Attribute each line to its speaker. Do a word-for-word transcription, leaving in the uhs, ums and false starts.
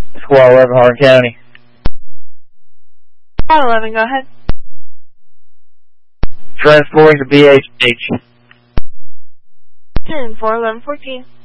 Speaker 1: Squad eleven, Hardin County.
Speaker 2: Squad eleven, go ahead.
Speaker 1: Transporting to B H H.
Speaker 2: ten four eleven fourteen.